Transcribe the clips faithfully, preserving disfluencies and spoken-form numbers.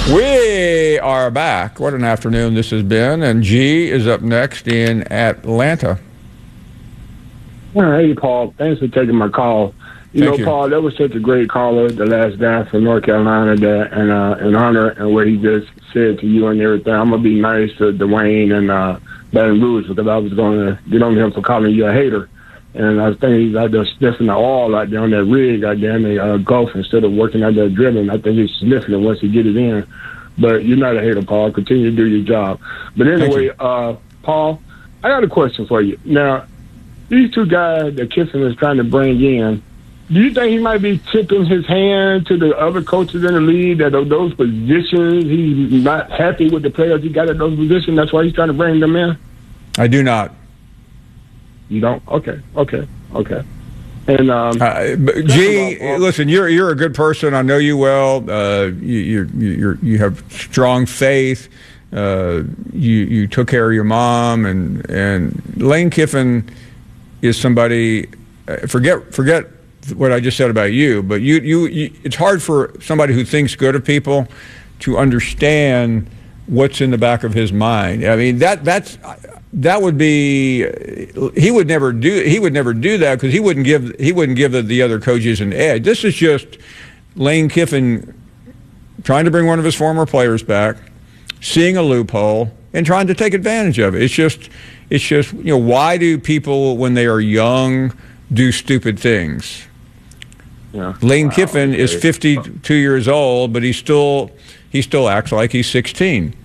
We are back. What an afternoon this has been. And G is up next in Atlanta. Hey, Paul. Thanks for taking my call. You Thank know, you. Paul, that was such a great caller, the last guy from North Carolina, there, and uh, in honor and what he just said to you and everything. I'm going to be nice to Dwayne and uh, Baton Rouge because I was going to get on him for calling you a hater. And I think he's out there sniffing the oil out there on that rig out there in the uh, Gulf instead of working out there dribbling. I think he's sniffing it once he get it in. But you're not a hater, Paul. Continue to do your job. But anyway, uh, Paul, I got a question for you. Now, these two guys that Kiffin is trying to bring in, do you think he might be tipping his hand to the other coaches in the league that of those positions, he's not happy with the players he got at those positions? That's why he's trying to bring them in? I do not. You don't? Okay, okay, okay. And um, uh, but G, listen, you're you're a good person. I know you well. Uh, you you you you have strong faith. Uh, you you took care of your mom, and and Lane Kiffin is somebody. Uh, forget forget what I just said about you, but you, you you it's hard for somebody who thinks good of people to understand what's in the back of his mind. I mean that that's. That would be he would never do he would never do that because he wouldn't give he wouldn't give the, the other coaches an edge. This is just Lane Kiffin trying to bring one of his former players back, seeing a loophole and trying to take advantage of it. It's just it's just you know why do people when they are young do stupid things? Yeah. Lane Wow, Kiffin okay. is fifty-two years old, but he still he still acts like he's sixteen.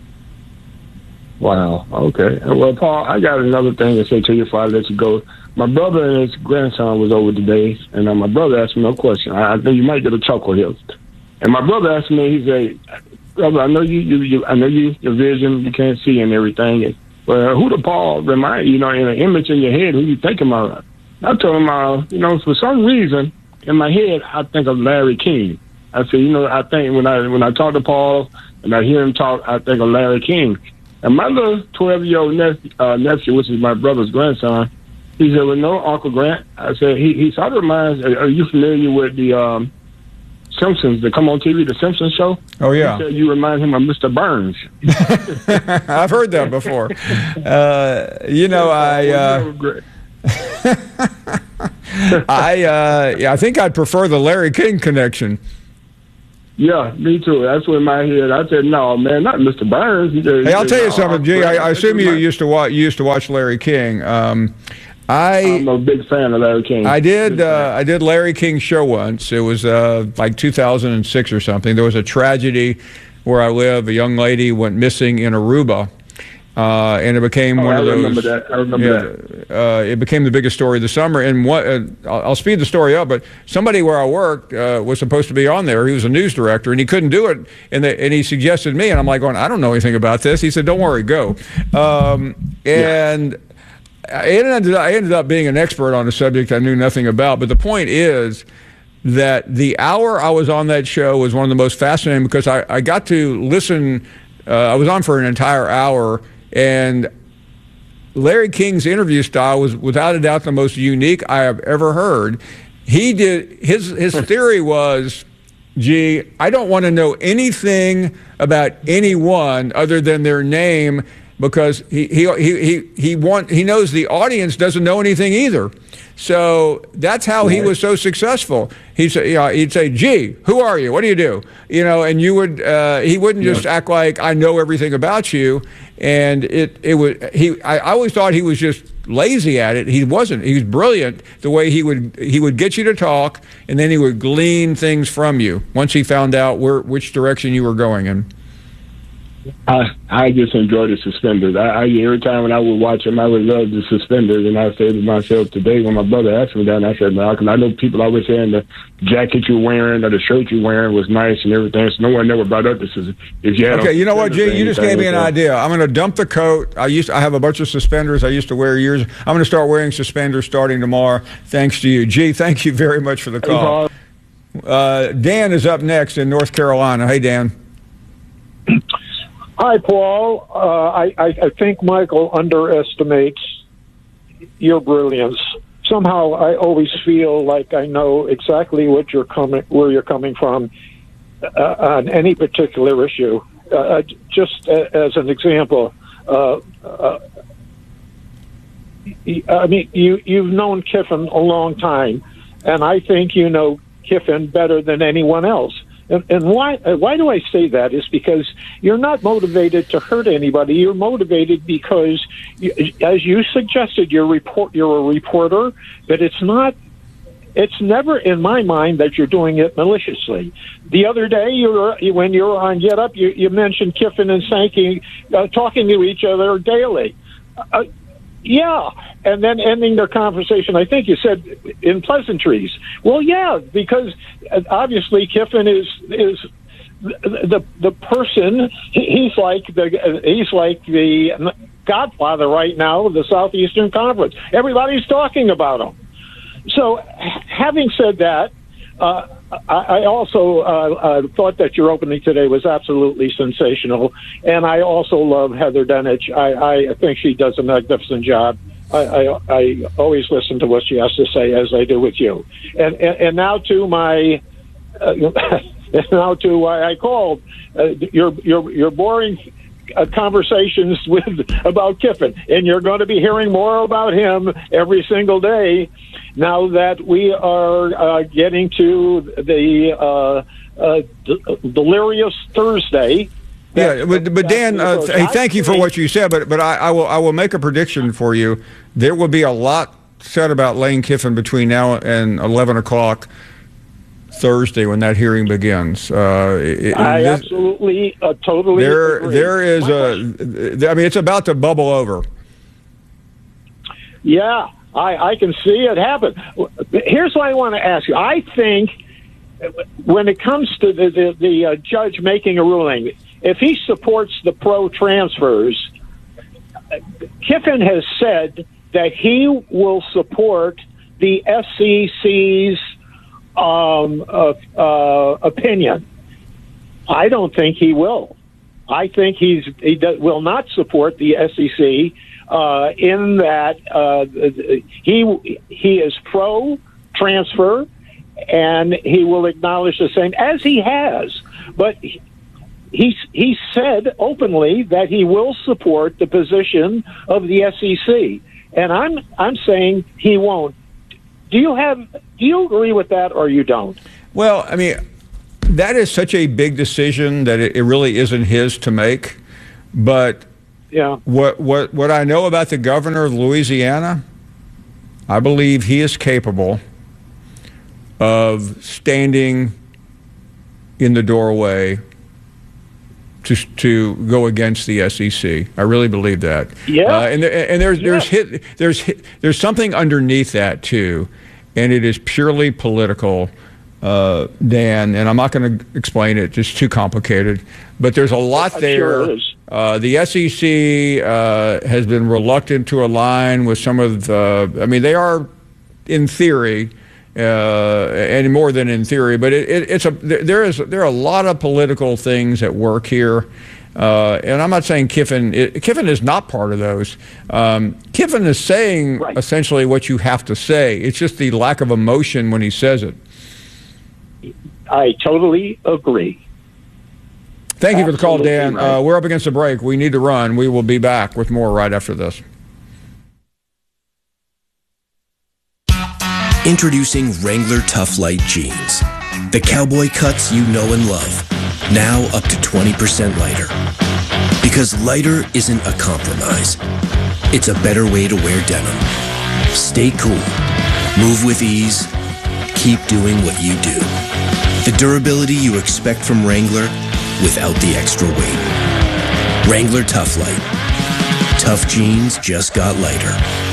Wow. Okay. Well, Paul, I got another thing to say to you before I let you go. My brother and his grandson was over today, and uh, my brother asked me no question. I, I think you might get a chuckle here. And my brother asked me, he said, "Brother, I know you, you, you I know you, your vision, you can't see and everything. And, well, who the Paul remind you know in an image in your head? Who you thinking about?" I told him, uh, you know, for some reason in my head, I think of Larry King. I said, you know, I think when I when I talk to Paul and I hear him talk, I think of Larry King. And my little twelve-year-old nephew, uh, nephew, which is my brother's grandson, he said, "Well, no, Uncle Grant." I said, "He he sort of reminds. Are, are you familiar with the um, Simpsons? That come on T V, the Simpsons show?" Oh yeah. He said, "You remind him of Mister Burns." I've heard that before. Uh, you know, I. Uh, I uh, yeah, I think I'd prefer the Larry King connection. Yeah, me too. That's what in my head. I said, "No, man, not Mister Burns." He said, Hey, I'll he tell said, you "No, something, G. I, I assume you used to watch. You used to watch Larry King. Um, I I'm a big fan of Larry King. I did. Uh, I did Larry King's show once. It was uh, like two thousand six or something. There was a tragedy where I live. A young lady went missing in Aruba. Uh, and it became Oh, one I of those. remember that. I remember yeah, that. Uh, it became the biggest story of the summer. And what uh, I'll, I'll speed the story up. But somebody where I worked uh, was supposed to be on there. He was a news director, and he couldn't do it. And, the, and he suggested me, and I'm like, going, I don't know anything about this. He said, "Don't worry, go." Um, and yeah. I ended up, I ended up being an expert on a subject I knew nothing about. But the point is that the hour I was on that show was one of the most fascinating because I, I got to listen. Uh, I was on for an entire hour. And Larry King's interview style was without a doubt the most unique I have ever heard. He did his his theory was, "Gee, I don't want to know anything about anyone other than their name because he he he he he want he knows the audience doesn't know anything either." So that's how he was so successful. He'd say, you know, he'd say, "Gee, who are you? What do you do?" You know, and you would uh, he wouldn't just yeah. act like I know everything about you. And it it would he I, I always thought he was just lazy at it. He wasn't. He was brilliant the way he would he would get you to talk, and then he would glean things from you once he found out where which direction you were going in. I I just enjoy the suspenders. I, I every time when I would watch them, I would love the suspenders. And I said to myself today when my brother asked me that, and I said, "Malcolm, I know people always saying the jacket you're wearing or the shirt you're wearing was nice and everything." So no one never brought up this. Is if you had okay, you know what, Jay? You just gave me an that. idea. I'm going to dump the coat. I used to, I have a bunch of suspenders I used to wear years. I'm going to start wearing suspenders starting tomorrow. Thanks to you, G. Thank you very much for the call. Uh, Dan is up next in North Carolina. Hey, Dan. Hi, Paul. Uh, I, I, I think Michael underestimates your brilliance. Somehow, I always feel like I know exactly what you're coming, where you're coming from, uh, on any particular issue. Uh, just uh, as an example, uh, uh, I mean, you, you've known Kiffin a long time, and I think you know Kiffin better than anyone else. And, and why why do I say that? Is because you're not motivated to hurt anybody. You're motivated because, you, as you suggested, you're report you're a reporter, but it's not. It's never in my mind that you're doing it maliciously. The other day, you were, when you were on Get Up, you, you mentioned Kiffin and Sankey uh, talking to each other daily. Uh, yeah, and then ending their conversation, I think you said, in pleasantries. Well, yeah, because obviously Kiffin is is the the person. He's like the he's like the godfather right now of the Southeastern Conference. Everybody's talking about him. So, having said that, uh, I, I also uh, uh, thought that your opening today was absolutely sensational, and I also love Heather Dinich. I, I think she does a magnificent job. I, I, I always listen to what she has to say, as I do with you. And and, and now to my, uh, now to why I called uh, your your your boring uh, conversations with about Kiffin, and you're going to be hearing more about him every single day. Now that we are uh, getting to the uh, uh, d- delirious Thursday. Yeah, but, but Dan, uh, hey, thank you for what you said, but but I, I will I will make a prediction for you. There will be a lot said about Lane Kiffin between now and eleven o'clock Thursday when that hearing begins. Uh, it, I this, absolutely, uh, totally there, agree. There is a, I mean, it's about to bubble over. Yeah. I, I can see it happen. Here's what I want to ask you. I think when it comes to the, the, the uh, judge making a ruling, if he supports the pro-transfers, Kiffin has said that he will support the S E C's um, uh, uh, opinion. I don't think he will. I think he's he does, will not support the S E C. Uh, in that uh, he he is pro transfer, and he will acknowledge the same as he has. But he he said openly that he will support the position of the S E C, and I'm I'm saying he won't. Do you have do you agree with that, or you don't? Well, I mean, that is such a big decision that it, it really isn't his to make, but. Yeah. What what what I know about the governor of Louisiana, I believe he is capable of standing in the doorway to to go against the S E C. I really believe that. Yeah. Uh, and there, and there's yeah. there's hit, there's hit, there's something underneath that too, and it is purely political. Uh, Dan, and I'm not going to explain it; it's too complicated. But there's a lot I'm there. Sure it is. Uh, the S E C uh, has been reluctant to align with some of the. I mean, they are, in theory, uh, and more than in theory, but it, it, it's a there is there are a lot of political things at work here. Uh, and I'm not saying Kiffin. It, Kiffin is not part of those. Um, Kiffin is saying right. essentially what you have to say. It's just the lack of emotion when he says it. I totally agree. Thank you for the call, Absolutely Dan. right. Uh, we're up against the break. We need to run. We will be back with more right after this. Introducing Wrangler Tough Light Jeans. The cowboy cuts you know and love. Now up to twenty percent lighter. Because lighter isn't a compromise. It's a better way to wear denim. Stay cool. Move with ease. Keep doing what you do. The durability you expect from Wrangler without the extra weight. Wrangler Tough Light. Tough jeans just got lighter.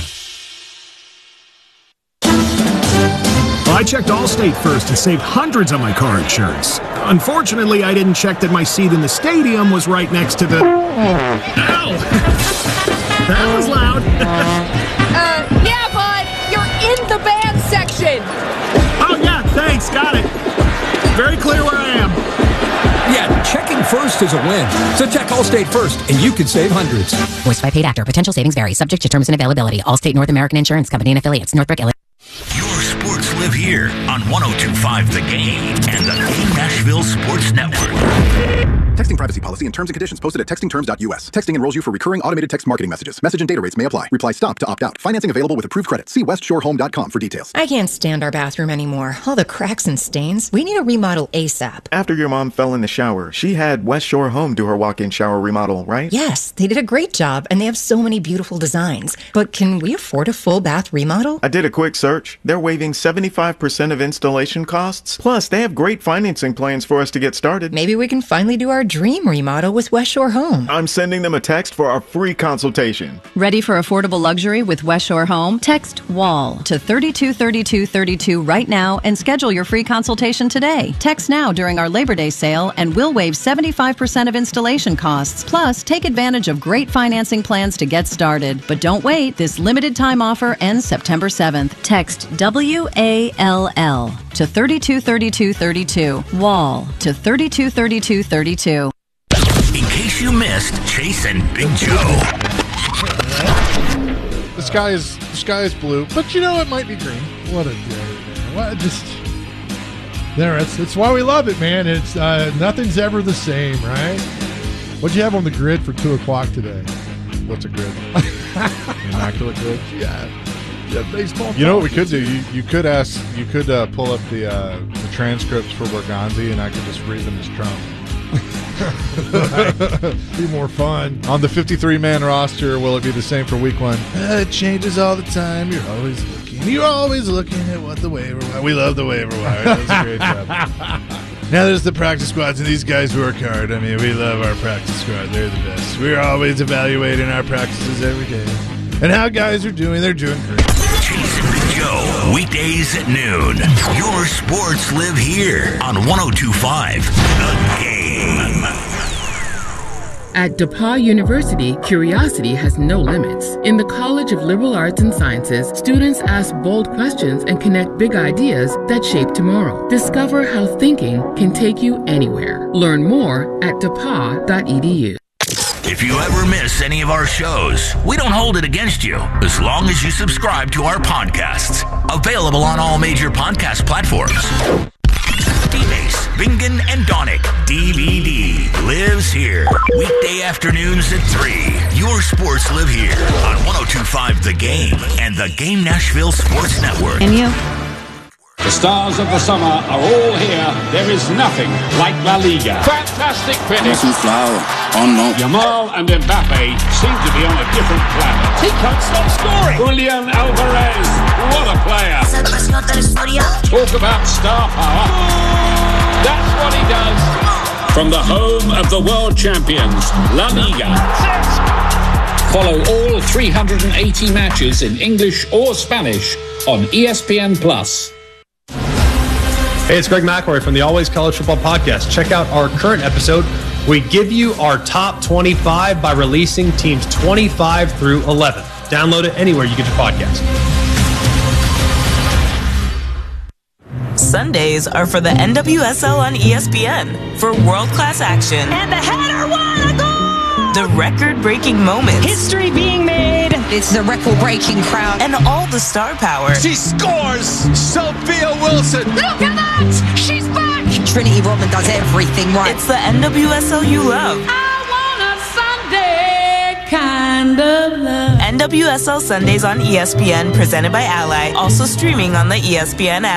I checked Allstate first and saved hundreds on my car insurance. Unfortunately, I didn't check that my seat in the stadium was right next to the... Ow! That was loud. uh, yeah, bud! You're in the band section! Oh, yeah, thanks, got it. Very clear where I am. Yeah, checking first is a win. So check Allstate first, and you could save hundreds. Voiced by paid actor. Potential savings vary. Subject to terms and availability. Allstate North American Insurance Company and affiliates. Northbrook, Illinois. Your sports Live Here on one oh two point five The Game and the Game Nashville Sports Network. Texting privacy policy and terms and conditions posted at texting terms dot U S. Texting enrolls you for recurring automated text marketing messages. Message and data rates may apply. Reply stop to opt out. Financing available with approved credit. See west shore home dot com for details. I can't stand our bathroom anymore. All the cracks and stains. We need a remodel ASAP. After your mom fell in the shower, she had West Shore Home do her walk-in shower remodel, right? Yes, they did a great job, and they have so many beautiful designs. But can we afford a full bath remodel? I did a quick search. They're waiving seventy-five percent of installation costs. Plus, they have great financing plans for us to get started. Maybe we can finally do our dream remodel with West Shore Home. I'm sending them a text for our free consultation. Ready for affordable luxury with West Shore Home? Text WALL to thirty-two thirty-two thirty-two right now and schedule your free consultation today. Text now during our Labor Day sale and we'll waive seventy-five percent of installation costs. Plus, take advantage of great financing plans to get started. But don't wait. This limited time offer ends September seventh. Text W A L L to thirty-two thirty-two thirty-two. WALL to thirty-two thirty-two thirty-two. In case you missed Chase and Big Joe. The sky is the sky is blue, but you know it might be green. What a day, man! What just there? It's it's why we love it, man. It's uh, nothing's ever the same, right? What'd you have on the grid for two o'clock today? What's a grid? Immaculate grid. Yeah, yeah. Baseball. You know what we could do? You you could ask. You could uh, pull up the uh, the transcripts for Berganzi, and I could just read them as Trump. Be more fun. On the fifty-three man roster, will it be the same for week one? Uh, it changes all the time. You're always looking. You're always looking at what the waiver wire. We love the waiver wire. That's a great job. Now there's the practice squads, and these guys work hard. I mean, we love our practice squad. They're the best. We're always evaluating our practices every day. And how guys are doing, they're doing great. Chase and Big Joe, weekdays at noon. Your sports live here on one oh two point five The Game. At DePauw University, curiosity has no limits. In the College of Liberal Arts and Sciences, students ask bold questions and connect big ideas that shape tomorrow. Discover how thinking can take you anywhere. Learn more at depaw dot e d u. If you ever miss any of our shows, we don't hold it against you as long as you subscribe to our podcasts. Available on all major podcast platforms. D-Base, Bingen, and Donick D V D lives here. Weekday afternoons at three. Your sports live here on one oh two point five The Game and the Game Nashville Sports Network. And you? The stars of the summer are all here. There is nothing like La Liga. Fantastic finish. Yamal and Mbappe seem to be on a different planet. He can't stop scoring. Julian Alvarez, what a player. Talk about star power. That's what he does. From the home of the world champions, La Liga. Follow all three hundred eighty matches in English or Spanish on E S P N Plus. Hey, it's Greg McElroy from the Always College Football Podcast. Check out our current episode. We give you our top twenty-five by releasing teams twenty-five through eleven. Download it anywhere you get your podcast. Sundays are for the N W S L on E S P N for world-class action. And the header won a goal! The record-breaking moments. History being made. It's the record-breaking crowd. And all the star power. She scores! Sophia Wilson! Look at that! She's back! Trinity Rodman does everything right. It's the N W S L you love. I want a Sunday kind of love. N W S L Sundays on E S P N, presented by Ally. Also streaming on the E S P N app.